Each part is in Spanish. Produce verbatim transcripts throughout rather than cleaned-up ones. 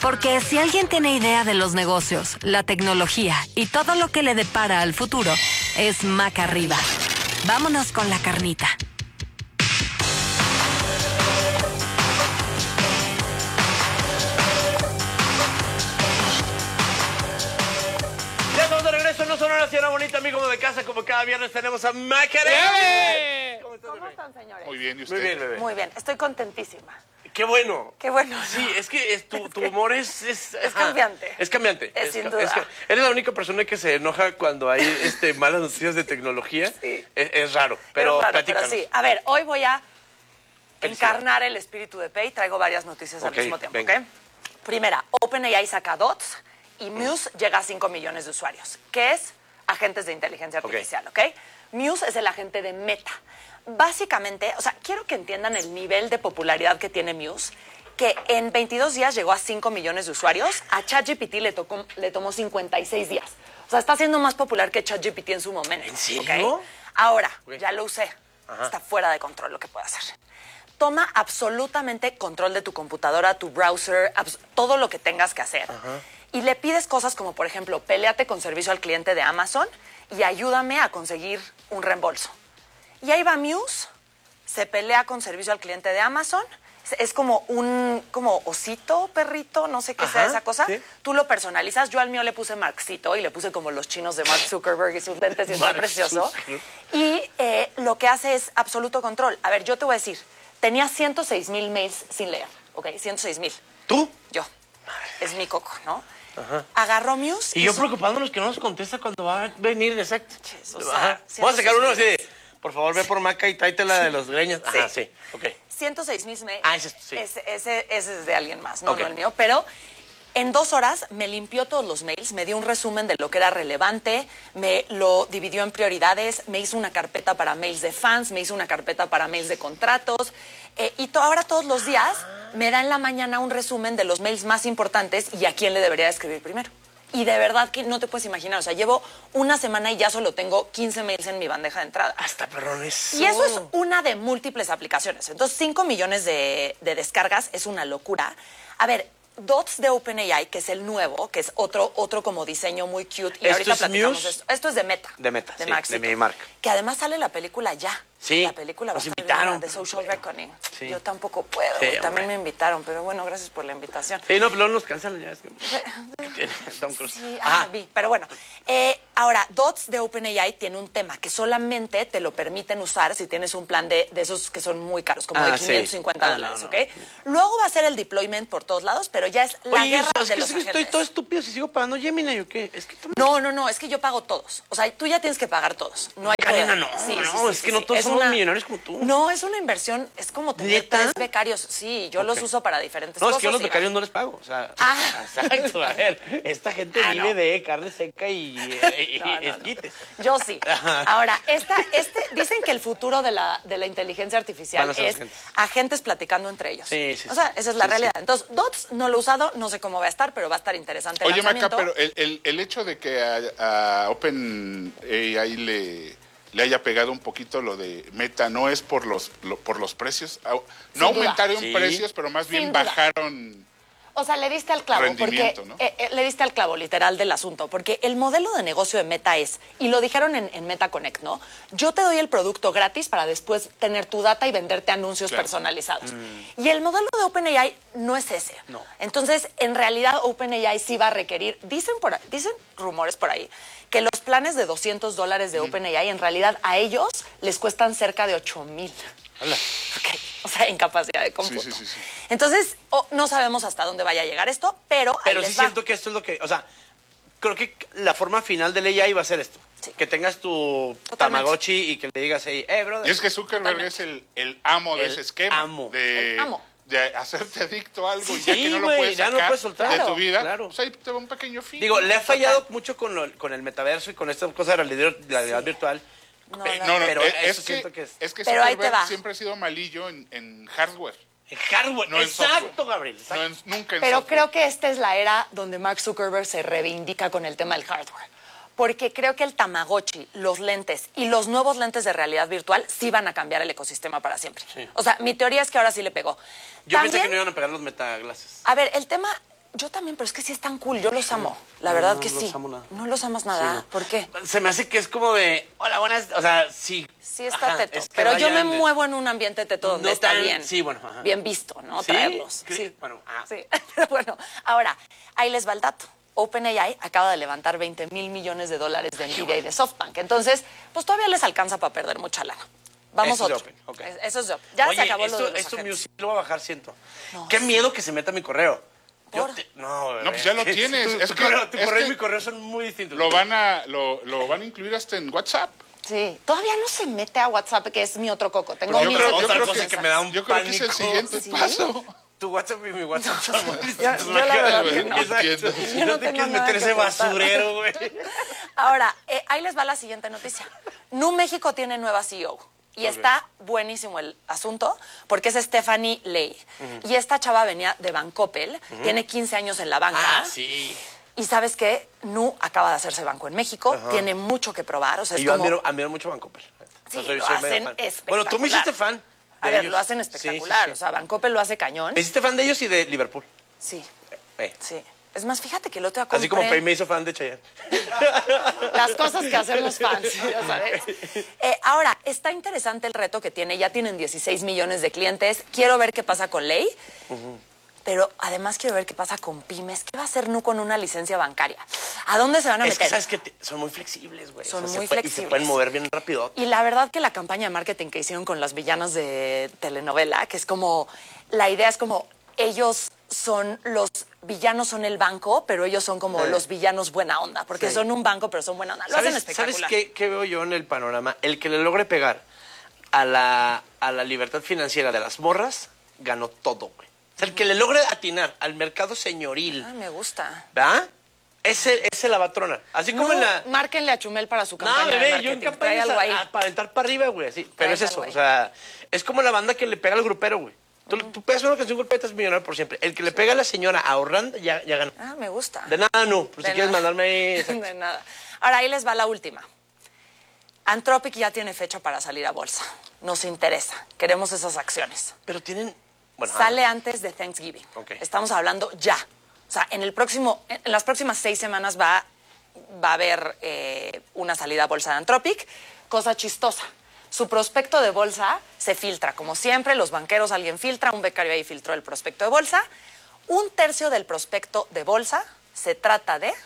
Porque si alguien tiene idea de los negocios, la tecnología y todo lo que le depara al futuro, es Mac Arriba. Vámonos con la carnita. Ya estamos de regreso en No Sonora, señora bonita, amigo de casa. Como cada viernes tenemos a Mac Arriba. ¿Cómo están, ¿Cómo están, señores? Muy bien, ¿y usted? Muy bien, bebé. Muy bien, estoy contentísima. Qué bueno. Qué bueno. Sí, es que es, tu, tu humor es... Es, Es ajá, cambiante. Es cambiante. Es sin duda. que eres la única persona que se enoja cuando hay este, malas noticias de tecnología. Sí. Es, es raro, pero Es raro, platícanos. pero sí. A ver, hoy voy a Felicidades. encarnar el espíritu de Pay. Traigo varias noticias Ok, al mismo tiempo, venga. ¿ok? Primera, OpenAI saca Dots y Muse llega a cinco millones de usuarios. ¿Qué es? Agentes de inteligencia artificial, ¿ok? Muse es el agente de Meta. Básicamente, o sea, quiero que entiendan el nivel de popularidad que tiene Muse, que en veintidós días llegó a cinco millones de usuarios. A ChatGPT le, tocó, le tomó cincuenta y seis días. O sea, está siendo más popular que ChatGPT en su momento. ¿En serio? ¿Ok? Ahora, Ok. ya lo usé. Ajá. Está fuera de control lo que puede hacer. Toma absolutamente control de tu computadora, tu browser, abs- todo lo que tengas que hacer. Ajá. Y le pides cosas como, por ejemplo, péleate con servicio al cliente de Amazon y ayúdame a conseguir un reembolso. Y ahí va Muse, se pelea con servicio al cliente de Amazon. Es como un como osito, perrito, no sé qué sea Ajá, esa cosa. sí. Tú lo personalizas. Yo al mío le puse Marxito y le puse como los chinos de Mark Zuckerberg y sus lentes y está Mark precioso. Zuckerberg. Y eh, lo que hace es absoluto control. A ver, yo te voy a decir, tenía ciento seis mil mails sin leer, ¿ok? ciento seis mil. ¿Tú? Yo. Es mi coco, ¿no? Agarró Muse. Y yo hizo- preocupándonos que no nos contesta cuando va a venir, exacto. Ches, o sea, Ajá. ciento Voy a sacar seis uno mil. así de, por favor, ve por Maca y tráetela de los greñas. Ajá, sí, ok. ciento seis mil mails. Ah, ese es- sí. Ese, ese- ese es de alguien más, no, Ok. no el mío. Pero en dos horas me limpió todos los mails, me dio un resumen de lo que era relevante, me lo dividió en prioridades, me hizo una carpeta para mails de fans, me hizo una carpeta para mails de contratos. eh, y to- ahora todos los días me da en la mañana un resumen de los mails más importantes y a quién le debería escribir primero. Y de verdad que no te puedes imaginar, o sea, llevo una semana y ya solo tengo quince mails en mi bandeja de entrada. Hasta perrones. Y eso es una de múltiples aplicaciones. Entonces, cinco millones de, de descargas es una locura. A ver, Dots de OpenAI, que es el nuevo, que es otro, otro como diseño muy cute. Y ¿Esto ahorita es platicamos Muse? esto. Esto es de Meta. De Meta, sí, Marxito. de mi marca. Que además sale la película ya. Sí, La película va a nos estar invitaron. bien, de Social Reckoning. Sí. Yo tampoco puedo. Sí, También hombre. me invitaron, pero bueno, gracias por la invitación. Sí, no, pero luego nos cancelan ya. Es que... tiene Tom Cruise. Sí, Ajá. ah, vi. Pero bueno, eh, ahora, Dots de OpenAI tiene un tema que solamente te lo permiten usar si tienes un plan de, de esos que son muy caros, como Ah, de sí. quinientos cincuenta Ah, dólares, no, ¿ok? no. Luego va a ser el deployment por todos lados, pero ya es la Oye, guerra ¿sabes de qué? los Es que estoy agentes. todo estúpido si sigo pagando Gemini o qué. Es que también... No, no, no, es que yo pago todos. O sea, tú ya tienes que pagar todos. No hay Karina, pedo. no, no, es que no todos somos millonarios como tú. No, es una inversión, es como tener ¿Neta? tres becarios. Sí, yo los Ok. uso para diferentes No, es cosas. que yo a los y- becarios no les pago. O sea, Ah. exacto. A ver, esta gente Ah, vive no. de carne seca y, y, y No, no, no. esquites. Yo sí. Ahora, esta, este, dicen que el futuro de la, de la inteligencia artificial Van a ser los es agentes. agentes platicando entre ellos. Sí, sí, o sea, sí. esa es la Sí, realidad. Entonces, Dots no lo he usado, no sé cómo va a estar, pero va a estar interesante el Oye, Maca, lanzamiento. pero el, el, el hecho de que a, a OpenAI le, le haya pegado un poquito lo de Meta, ¿no es por los, lo- por los precios? Au- No Sin duda. aumentaron Sí. precios, pero más bien Sin duda. bajaron... O sea, le diste al clavo, porque Rendimiento, ¿no? eh, eh, le diste al clavo literal del asunto, porque el modelo de negocio de Meta es, y lo dijeron en, en Meta Connect, ¿no? Yo te doy el producto gratis para después tener tu data y venderte anuncios Claro. personalizados. Y el modelo de OpenAI no es ese. No. Entonces, en realidad, OpenAI sí va a requerir, dicen, por, ahí- dicen rumores por ahí, que los planes de doscientos dólares de OpenAI, en realidad, a ellos les cuestan cerca de ocho mil. Hola. Ok, o sea, en capacidad de cómputo. Sí, sí, sí, sí. Entonces, oh, no sabemos hasta dónde vaya a llegar esto, pero ahí Pero les sí va. siento que esto es lo que, o sea, creo que la forma final del A I va a ser esto. Sí. Que tengas tu Totalmente. Tamagotchi y que le digas ahí, eh, brother. Y es que Zuckerberg Totalmente. es el, el amo de El ese esquema. amo. De, El amo. de hacerte adicto a algo y ya Sí, que no lo güey, puedes ya no sacar puedes soltar. de Claro, tu vida, claro. pues ahí te va un pequeño fin. Digo, le ha fallado mucho con, lo- con el metaverso y con esta cosa de la realidad, la realidad virtual. No, Eh, no, no, no, pero es, eso es siento que, que es- es que Pero ahí te Zuckerberg va. siempre ha sido malillo en, en hardware. En hardware, No en exacto, software. Gabriel. No exacto. en- nunca en Pero software. creo que esta es la era donde Mark Zuckerberg se reivindica con el tema del hardware. Porque creo que el Tamagotchi, los lentes y los nuevos lentes de realidad virtual sí van a cambiar el ecosistema para siempre. Sí. O sea, mi teoría es que ahora sí le pegó. Yo pensé También, que no iban a pegar los metaglases. a ver, el tema Yo también, pero es que sí están cool, yo los amo. La verdad no, que no sí. los amo nada. No los amas nada. Sí, no. ¿Por qué? Se me hace que es como de, hola, buenas, o sea, sí. Sí está Ajá, teto, es que pero yo me vayan de- muevo en un ambiente teto donde No está tan- bien. sí, bueno, ajá. Bien visto, ¿no? ¿Sí? Traerlos. ¿Qué? Sí. Bueno, ah. Sí. Pero bueno, ahora, ahí les va el dato. OpenAI acaba de levantar veinte mil millones de dólares de Nvidia y de SoftBank. Entonces, pues todavía les alcanza para perder mucha lana. Vamos Eso es de otro. Open, ok. Es- Eso es de Open. Ya Oye, se acabó esto, lo de los esto agentes. music lo voy a bajar, siento. No, Qué sí. miedo que se meta mi correo. Yo ¿Por? te- no, bebé. No, pues ya lo tienes. Tu, Es tu que- correo, tu es correo que y mi correo son muy distintos. Lo van a, lo, lo van a incluir hasta en WhatsApp. Sí, todavía no se mete a WhatsApp, que es mi otro coco. Tengo Pues yo mil creo- setecientos otra creo cosa que- que me da un Yo creo que es el pánico. siguiente ¿Sí? paso. Tu WhatsApp y mi WhatsApp son muy distintos. Yo- yo la verdad que no. Exacto. Entiendo. Yo no No te tengo quieres nada meter que ese contar. basurero, güey. Ahora, eh, ahí les va la siguiente noticia. Nu México tiene nueva C E O. Y está buenísimo el asunto porque es Stephanie Ley. Y esta chava venía de Bancoppel, tiene quince años en la banca. Ah, sí. Y ¿sabes qué? Nu acaba de hacerse banco en México, tiene mucho que probar. O sea, Y es yo como... admiro, admiro mucho Bancoppel. Sí, No soy- lo soy medio hacen fan. espectacular. Bueno, tú me hiciste fan. A de ver, ellos. lo hacen Sí, sí, espectacular. sí. O sea, Bancoppel lo hace cañón. ¿Me hiciste fan de ellos y de Liverpool? Sí, Eh. sí. Es más, fíjate que lo te compré... Así como Pei me hizo fan de Chayanne. Las cosas que hacemos fans, ya sabes. Eh, ahora, está interesante el reto que tiene. Ya tienen dieciséis millones de clientes. Quiero ver qué pasa con Ley. Pero además quiero ver qué pasa con pymes. ¿Qué va a hacer Nu con una licencia bancaria? ¿A dónde se van a Es que meter? sabes que te- son muy flexibles, güey. Son O sea, muy se puede- Y flexibles. se pueden mover bien rápido. Y la verdad que la campaña de marketing que hicieron con las villanas de telenovela, que es como, la idea es como, ellos son, los villanos son el banco, pero ellos son como Eh. los villanos buena onda, porque Sí. son un banco, pero son buena onda. Lo hacen ¿Sabes, espectacular. ¿sabes qué, qué veo yo en el panorama? El que le logre pegar a la, a la libertad financiera de las morras, ganó todo, güey. O sea, el que le logre atinar al mercado señoril, Ay, me gusta. ¿verdad? Ese, ese la va a tronar. Así como No, en la... márquenle a Chumel para su No, campaña de bebé, marketing. yo en Trae campaña algo ahí. a, para aventar para arriba, güey, sí. Pero Trae es eso, algo ahí. o sea, es como la banda que le pega al grupero, güey. Tú, tú pegas una canción grupera, estás millonario por siempre. El que le pega a la señora ahorrando, ya, ya ganó. Ah, me gusta. De nada, no. Por De si quieres nada. mandarme ahí... exacto. De nada. Ahora, ahí les va la última. Anthropic ya tiene fecha para salir a bolsa. Nos interesa. Queremos esas acciones. Pero tienen... Bueno, Sale antes de Thanksgiving. Ok. Estamos hablando ya. O sea, en el próximo, en las próximas seis semanas va, va a haber eh, una salida a bolsa de Anthropic. Cosa chistosa. Su prospecto de bolsa se filtra. Como siempre, los banqueros, alguien filtra, un becario ahí filtró el prospecto de bolsa. Un tercio del prospecto de bolsa se trata de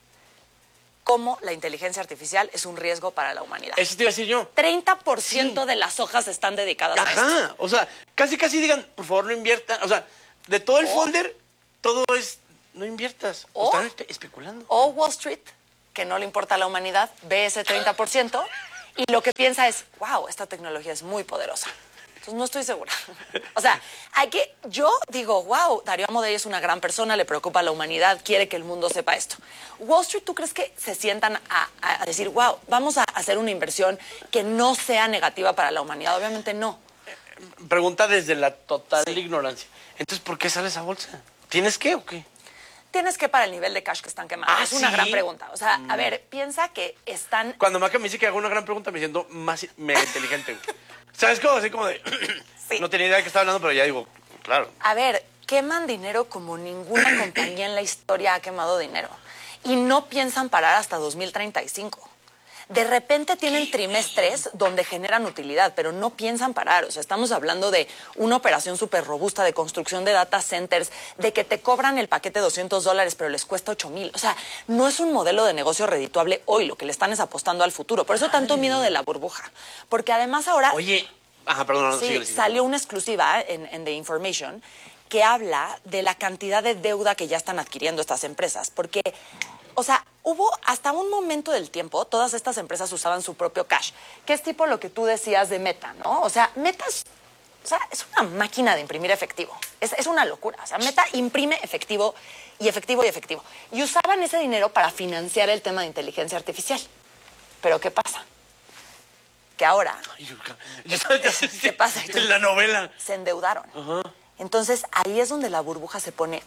cómo la inteligencia artificial es un riesgo para la humanidad. Eso te iba a decir yo. treinta por ciento de las hojas están dedicadas a esto. Ajá, o sea, casi casi digan, por favor no inviertan, o sea, de todo el O- folder, todo es, no inviertas, O- están espe- especulando. O Wall Street, que no le importa a la humanidad, ve ese treinta por ciento y lo que piensa es, wow, esta tecnología es muy poderosa. Entonces no estoy segura. O sea, hay que, yo digo, wow, Darío Amodei es una gran persona, le preocupa a la humanidad, quiere que el mundo sepa esto. Wall Street, ¿tú crees que se sientan a, a- a decir, wow, vamos a hacer una inversión que no sea negativa para la humanidad? Obviamente no. Pregunta desde la total ignorancia. Entonces, ¿por qué sale esa bolsa? ¿Tienes qué o qué? Tienes que para el nivel de cash que están quemando. Ah, es una ¿sí? gran pregunta. O sea, a ver, piensa que están... Cuando Maca me dice que hago una gran pregunta, me siento más mega inteligente, güey. ¿Sabes cómo? Así como de... Sí. No tenía idea de qué estaba hablando, pero ya digo, claro. A ver, queman dinero como ninguna compañía en la historia ha quemado dinero. Y no piensan parar hasta dos mil treinta y cinco. De repente tienen trimestres donde generan utilidad, pero no piensan parar. O sea, estamos hablando de una operación súper robusta de construcción de data centers, de que te cobran el paquete doscientos dólares, pero les cuesta ocho mil. O sea, no es un modelo de negocio redituable hoy. Lo que le están es apostando al futuro. Por eso tanto miedo de la burbuja. Porque además ahora... Oye, ajá, perdón, no, Sí, síguele, síguele. salió una exclusiva en, en The Information que habla de la cantidad de deuda que ya están adquiriendo estas empresas. Porque, o sea, hubo hasta un momento del tiempo, todas estas empresas usaban su propio cash, que es tipo lo que tú decías de Meta, ¿no? O sea, Meta es, o sea, es una máquina de imprimir efectivo. Es, es una locura. O sea, Meta imprime efectivo y efectivo y efectivo. Y usaban ese dinero para financiar el tema de inteligencia artificial. Pero ¿qué pasa? Que ahora Ay, yo- yo estaba- ¿Qué pasa? En la novela. se endeudaron. Entonces, ahí es donde la burbuja se pone... O sea,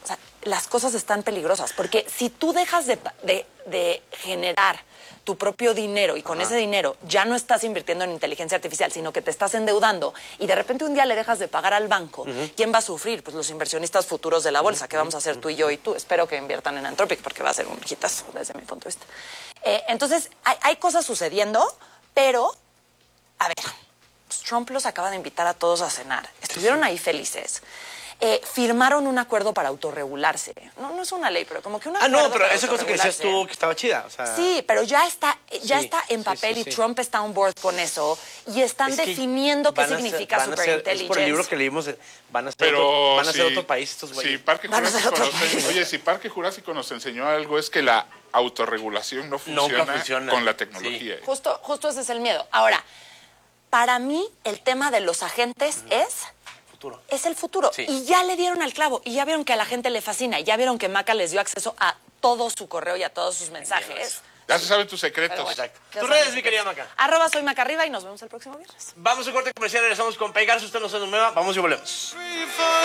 las cosas están peligrosas. Porque si tú dejas de, de, de generar tu propio dinero y con Ajá. ese dinero ya no estás invirtiendo en inteligencia artificial, sino que te estás endeudando y de repente un día le dejas de pagar al banco, uh-huh. ¿quién va a sufrir? Pues los inversionistas futuros de la bolsa, uh-huh. que vamos a hacer tú y yo y tú. Espero que inviertan en Anthropic porque va a ser un hitazo desde mi punto de vista. Eh, entonces, hay, hay cosas sucediendo, pero, a ver, pues Trump los acaba de invitar a todos a cenar. Estuvieron ahí felices. Eh, firmaron un acuerdo para autorregularse. No, no es una ley, pero como que un Ah, acuerdo no, pero para esa cosa que decías tú que estaba chida. O sea... Sí, pero ya está, ya Sí, está en sí, papel sí, y sí. Trump está on board con eso y están Es que definiendo qué van a ser- significa van a ser- superintelligence. Es por el libro que leímos, eh, van a ser, Pero otro, van a ser si- otro país estos güeyes. Si Parque Van a ser Jurásico otro nos, país. oye, si Parque Jurásico nos enseñó algo es que la autorregulación no funciona, funciona. con la tecnología. ¿eh? Justo, justo ese es el miedo. Ahora, para mí el tema de los agentes es... Futuro. Es el futuro. Sí. Y ya le dieron al clavo. Y ya vieron que a la gente le fascina. Y ya vieron que Maca les dio acceso a todo su correo y a todos sus mensajes. Ya se saben tus secretos. Pero bueno, Exacto. ¿qué Tus saben? redes, mi querida Maca. Arroba soy Maca Arriba y nos vemos el próximo viernes. Vamos a un corte comercial, regresamos con Pegar. Si usted no se nos mueva, vamos y volvemos.